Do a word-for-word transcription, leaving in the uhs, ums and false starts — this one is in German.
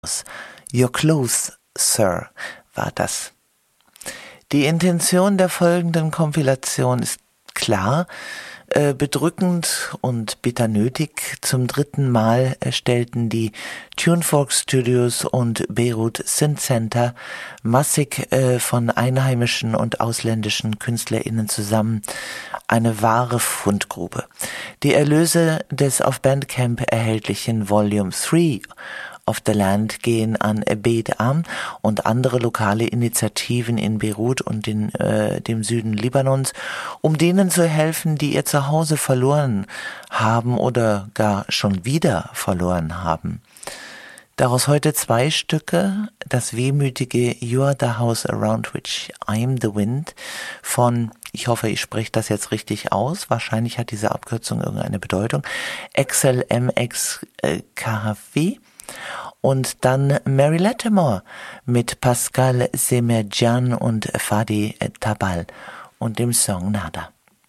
Your Clothes, Sir, war das. Die Intention der folgenden Kompilation ist klar, äh, bedrückend und bitter nötig. Zum dritten Mal stellten die Tunefork Studios und Beirut Synth Center massig äh, von einheimischen und ausländischen KünstlerInnen zusammen. Eine wahre Fundgrube. Die Erlöse des auf Bandcamp erhältlichen Volume drei of the Land gehen an Beit Am und andere lokale Initiativen in Beirut und in äh, dem Süden Libanons, um denen zu helfen, die ihr Zuhause verloren haben oder gar schon wieder verloren haben. Daraus heute zwei Stücke, das wehmütige You Are the House Around Which I'm the Wind von, ich hoffe, ich spreche das jetzt richtig aus, wahrscheinlich hat diese Abkürzung irgendeine Bedeutung, X L M X K H W, und dann Mary Latimore mit Pascal Semerjian und Fadi Tabal und dem Song Nada.